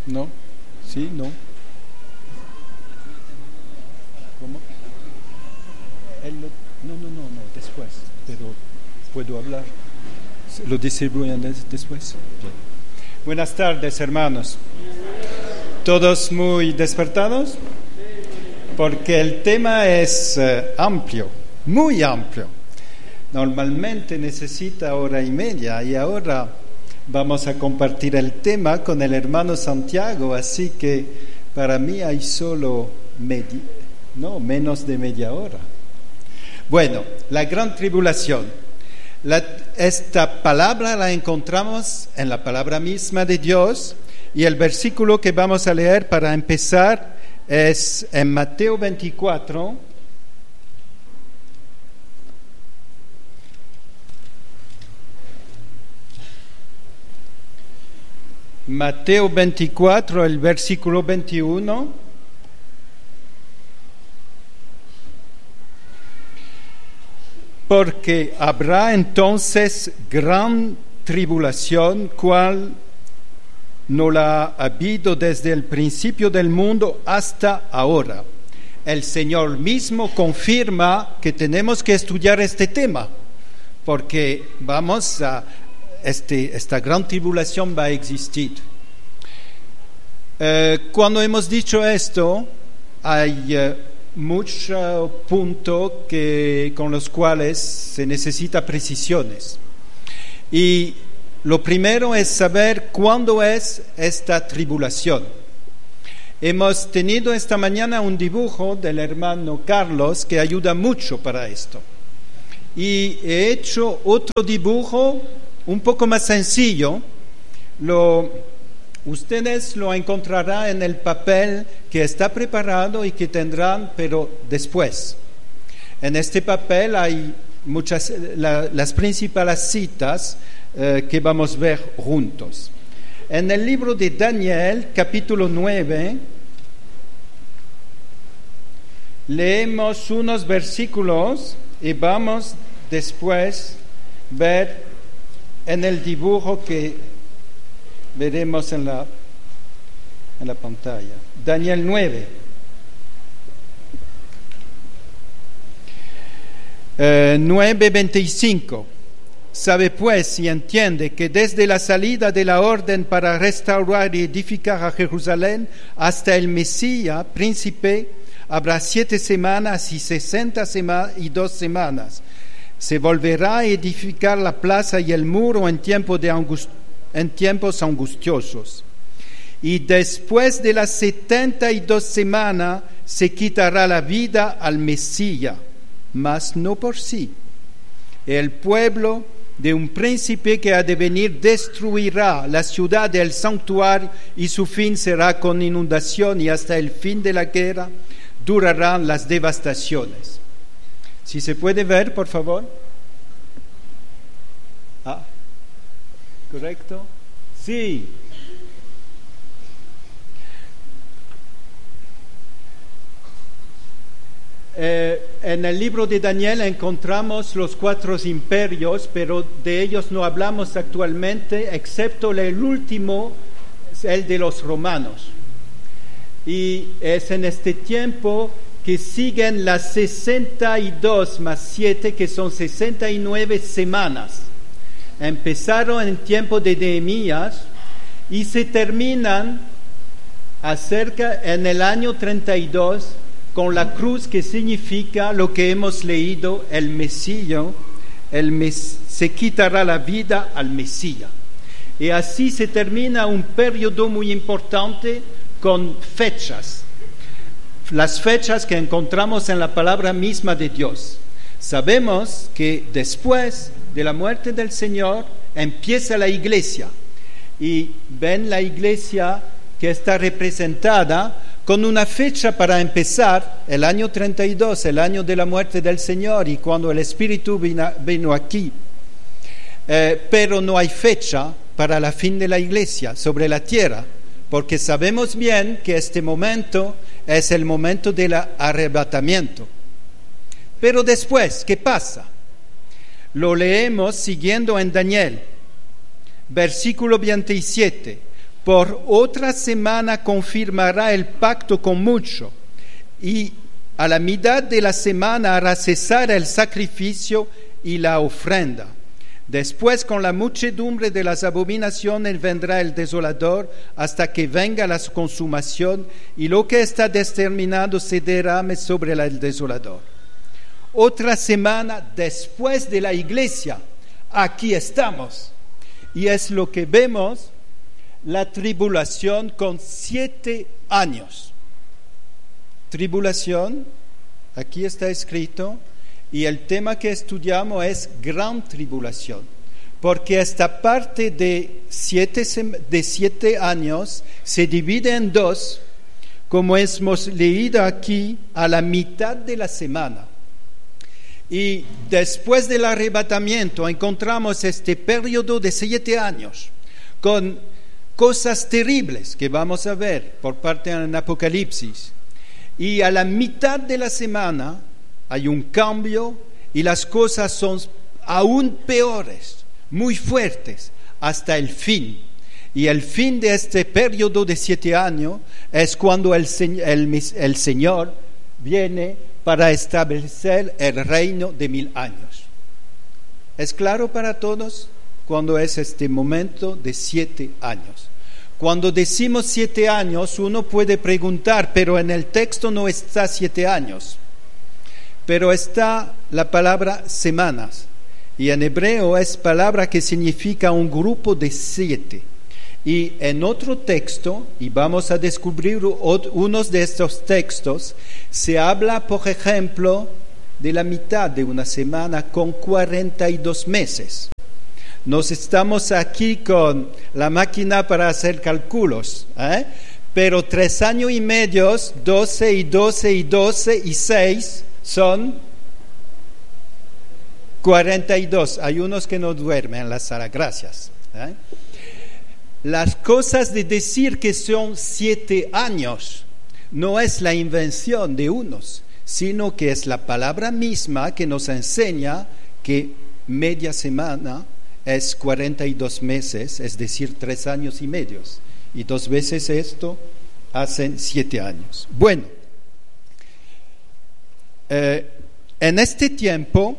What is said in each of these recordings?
¿No? ¿Sí? ¿No? ¿Cómo? No, después. Pero puedo hablar. ¿Lo distribuyen después? Buenas tardes, hermanos. ¿Todos muy despertados? Porque el tema es amplio, muy amplio. Normalmente necesita 1:30 y ahora vamos a compartir el tema con el hermano Santiago, así que para mí hay solo menos de media hora. Bueno, la gran tribulación. Esta palabra la encontramos en la palabra misma de Dios y el versículo que vamos a leer para empezar es en Mateo 24. Mateo 24, el versículo 21. Porque habrá entonces gran tribulación, cual no la ha habido desde el principio del mundo hasta ahora. El Señor mismo confirma que tenemos que estudiar este tema, porque esta gran tribulación va a existir. Cuando hemos dicho esto, hay muchos puntos con los cuales se necesita precisiones. Y lo primero es saber cuándo es esta tribulación. Hemos tenido esta mañana un dibujo del hermano Carlos que ayuda mucho para esto. Y he hecho otro dibujo un poco más sencillo. Ustedes lo encontrarán en el papel que está preparado y que tendrán, pero después. En este papel hay las principales citas que vamos a ver juntos. En el libro de Daniel, capítulo 9, leemos unos versículos y vamos después a ver en el dibujo que veremos en la pantalla. Daniel 9. 9:25. Sabe pues y entiende que desde la salida de la orden para restaurar y edificar a Jerusalén hasta el Mesías, príncipe, habrá 7 semanas y 62 semanas. Se volverá a edificar la plaza y el muro en tiempos angustiosos. Y después de las 72 semanas se quitará la vida al Mesías, mas no por sí. El pueblo de un príncipe que ha de venir destruirá la ciudad del santuario y su fin será con inundación y hasta el fin de la guerra durarán las devastaciones. Si se puede ver, por favor. ¿Correcto? Sí. En el libro de Daniel encontramos los 4 imperios, pero de ellos no hablamos actualmente, excepto el último, el de los romanos. Y es en este tiempo que siguen las 62 más 7, que son 69 semanas. Empezaron en tiempo de Nehemías y se terminan en el año 32 con la cruz, que significa lo que hemos leído, el Mesías. Se quitará la vida al Mesías. Y así se termina un periodo muy importante con fechas. Las fechas que encontramos en la palabra misma de Dios. Sabemos que después de la muerte del Señor empieza la iglesia. Y ven la iglesia que está representada con una fecha para empezar, el año 32, el año de la muerte del Señor y cuando el Espíritu vino aquí. Pero no hay fecha para la fin de la iglesia sobre la tierra, porque sabemos bien que este momento es el momento del arrebatamiento. Pero después, ¿qué pasa? Lo leemos siguiendo en Daniel, versículo 27. Por otra semana confirmará el pacto con muchos, y a la mitad de la semana hará cesar el sacrificio y la ofrenda. Después, con la muchedumbre de las abominaciones, vendrá el desolador hasta que venga la consumación, y lo que está determinado se derrame sobre el desolador. Otra semana después de la iglesia, aquí estamos. Y es lo que vemos, la tribulación con 7 años. Tribulación, aquí está escrito, y el tema que estudiamos es gran tribulación, porque esta parte de 7 años se divide en 2, como hemos leído aquí, a la mitad de la semana. Y después del arrebatamiento encontramos este periodo de 7 años, con cosas terribles que vamos a ver por parte del Apocalipsis. Y a la mitad de la semana hay un cambio y las cosas son aún peores, muy fuertes, hasta el fin. Y el fin de este periodo de 7 años es cuando el Señor viene para establecer el reino de 1000 años. ¿Es claro para todos cuando es este momento de 7 años? Cuando decimos 7 años, uno puede preguntar, pero en el texto no está 7 años, pero está la palabra semanas, y en hebreo es palabra que significa un grupo de 7. Y en otro texto, y vamos a descubrir unos de estos textos, se habla, por ejemplo, de la mitad de una semana con 42 meses. Nos estamos aquí con la máquina para hacer cálculos, pero 3 años y medio, 12 y 12 y 12 y 6 son 42. Hay unos que no duermen en la sala, gracias. Las cosas de decir que son 7 años no es la invención de unos, sino que es la palabra misma que nos enseña que media semana es 42 meses, es decir, 3 años y medio. Y 2 veces esto hacen 7 años. Bueno, en este tiempo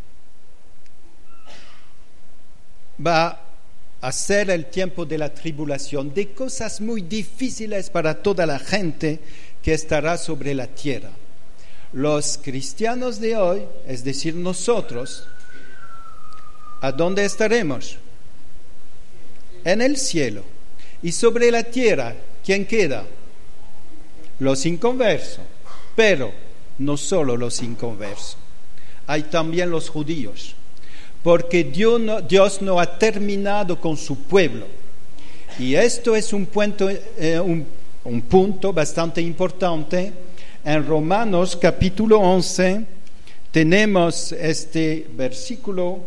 va a ser el tiempo de la tribulación, de cosas muy difíciles para toda la gente que estará sobre la tierra. Los cristianos de hoy, es decir, nosotros, ¿a dónde estaremos? En el cielo. Y sobre la tierra, ¿quién queda? Los inconversos. Pero no solo los inconversos, hay también los judíos. Porque Dios no ha terminado con su pueblo. Y esto es un punto bastante importante. En Romanos capítulo 11 tenemos este versículo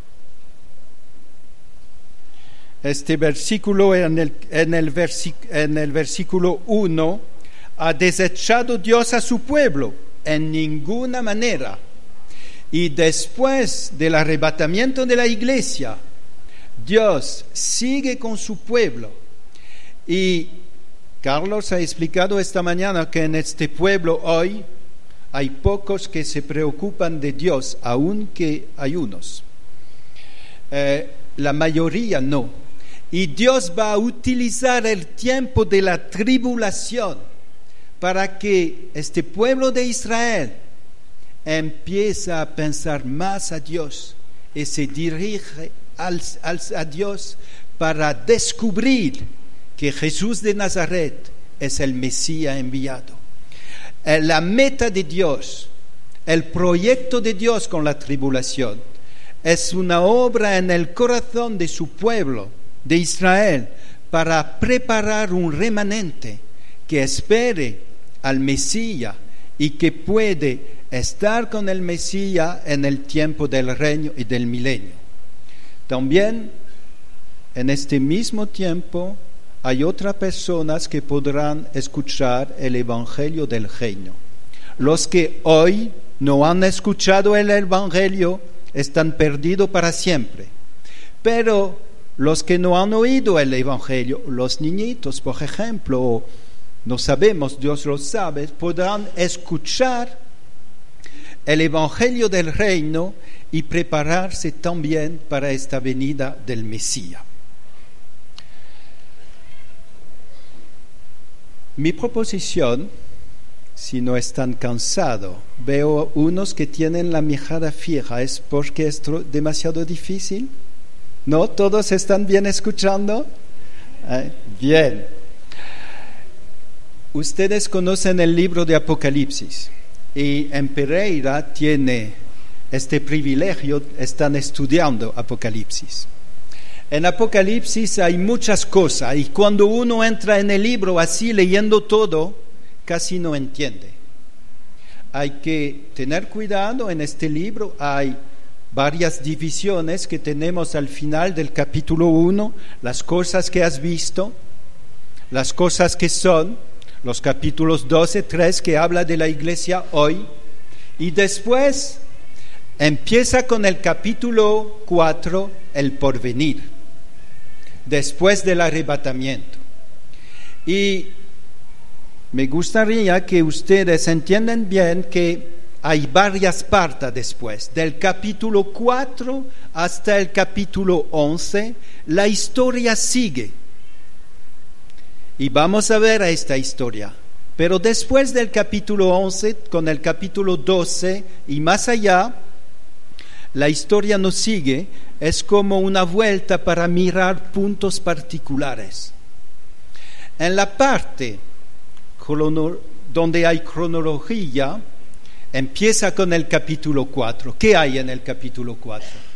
en el versículo 1, ha desechado Dios a su pueblo en ninguna manera. Y después del arrebatamiento de la iglesia, Dios sigue con su pueblo. Y Carlos ha explicado esta mañana que en este pueblo hoy hay pocos que se preocupan de Dios, aunque hay unos. La mayoría no. Y Dios va a utilizar el tiempo de la tribulación para que este pueblo de Israel empieza a pensar más a Dios y se dirige a Dios para descubrir que Jesús de Nazaret es el Mesías enviado. La meta de Dios, el proyecto de Dios con la tribulación, es una obra en el corazón de su pueblo, de Israel, para preparar un remanente que espere al Mesías y que puede estar con el Mesías en el tiempo del reino y del milenio. También en este mismo tiempo hay otras personas que podrán escuchar el Evangelio del reino. Los que hoy no han escuchado el Evangelio están perdidos para siempre. Pero los que no han oído el Evangelio, los niñitos, por ejemplo, no sabemos, Dios lo sabe, podrán escuchar el Evangelio del Reino y prepararse también para esta venida del Mesías. Mi proposición, si no están cansados, veo unos que tienen la mirada fija, ¿es porque es demasiado difícil? ¿No? ¿Todos están bien escuchando? Bien. Ustedes conocen el libro de Apocalipsis y en Pereira tiene este privilegio, están estudiando Apocalipsis. En Apocalipsis hay muchas cosas y cuando uno entra en el libro así leyendo todo, casi no entiende. Hay que tener cuidado en este libro, hay varias divisiones que tenemos al final del capítulo 1, las cosas que has visto, las cosas que son, los capítulos 12, 3 que habla de la iglesia hoy, y después empieza con el capítulo 4, el porvenir, después del arrebatamiento. Y me gustaría que ustedes entiendan bien que hay varias partes después. Del capítulo 4 hasta el capítulo 11, la historia sigue. Y vamos a ver esta historia. Pero después del capítulo 11, con el capítulo 12 y más allá, la historia no sigue, es como una vuelta para mirar puntos particulares. En la parte donde hay cronología, empieza con el capítulo 4. ¿Qué hay en el capítulo 4?